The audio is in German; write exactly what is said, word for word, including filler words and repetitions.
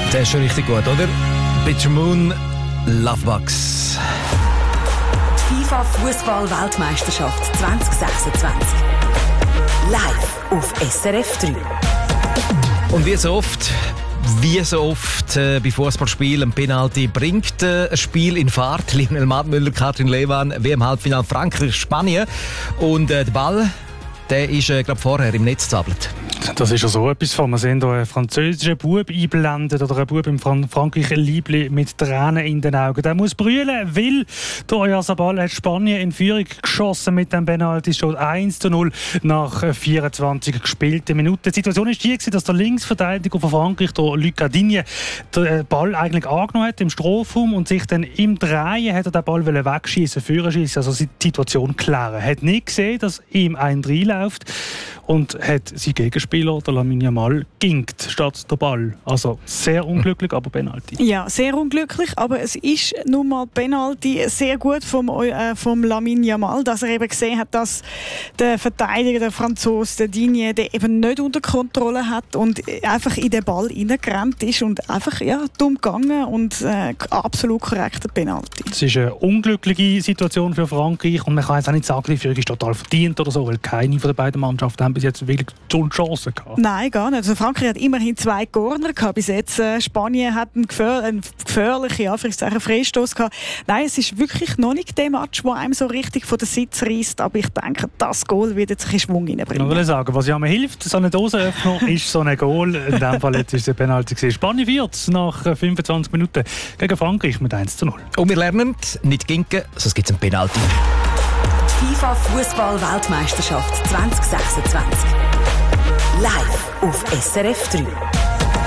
Der ist schon richtig gut, oder? Bitter Moon, Lovebugs. FIFA Fußball-Weltmeisterschaft zwanzig sechsundzwanzig. Live auf S R F drei. Und wie so oft, wie so oft äh, bei Fußballspielen ein Penalty bringt äh, ein Spiel in Fahrt. Lionel Madmüller, Katrin Lehmann, wie im Halbfinale Frankreich, Spanien. Und äh, der Ball, der ist, äh, glaube vorher im Netz zappelt. Das ist ja so etwas von. Wir sehen hier einen französischen Bub einblendet oder einen Bub im Fran- Frankreich ein Liebli mit Tränen in den Augen. Der muss brüllen, weil der Oyarzabal hat Spanien in Führung geschossen mit dem Penalty. Es steht eins zu null nach vierundzwanzig gespielten Minuten. Die Situation war die, dass der Linksverteidiger von Frankreich, der Lucas Digne, den Ball eigentlich angenommen hat im Strafraum und sich dann im Drehen hat er den Ball wegschießen, vorschießen, also die Situation klären. Er hat nicht gesehen, dass ihm ein reinläuft und hat sein Gegenspieler, der Lamine Yamal, ginkt statt der Ball. Also sehr unglücklich, aber Penalty. Ja, sehr unglücklich, aber es ist nun mal Penalty. Sehr gut vom, äh, vom Lamine Yamal, dass er eben gesehen hat, dass der Verteidiger, der Franzose, der Digne, der eben nicht unter Kontrolle hat und einfach in den Ball reingerannt ist und einfach ja, dumm gegangen und äh, absolut korrekter Penalty. Es ist eine unglückliche Situation für Frankreich und man kann jetzt auch nicht sagen, die Führung ist total verdient oder so, weil keine von den beiden Mannschaften haben bis jetzt wirklich so Chancen gehabt. Nein, gar nicht. Also Frankreich hat immerhin zwei Corner gehabt bis jetzt. Äh, Spanien hat einen, gefähr- einen gefährlichen Anführungszeichen Freistoß gehabt. Nein, es ist wirklich noch nicht der Match, der einem so richtig von der Sitz reißt. Aber ich denke, das Goal wird jetzt ein bisschen Schwung reinbringen. Ich will sagen, was ja mir hilft, so eine Dosenöffner ist so ein Goal. In diesem Fall jetzt ist der Penalty gewesen. Spanien führt nach fünfundzwanzig Minuten gegen Frankreich mit eins zu null. Und wir lernen, nicht ginken, sonst gibt es einen Penalty. FIFA Fußball-Weltmeisterschaft zwanzig sechsundzwanzig. Live auf S R F drei.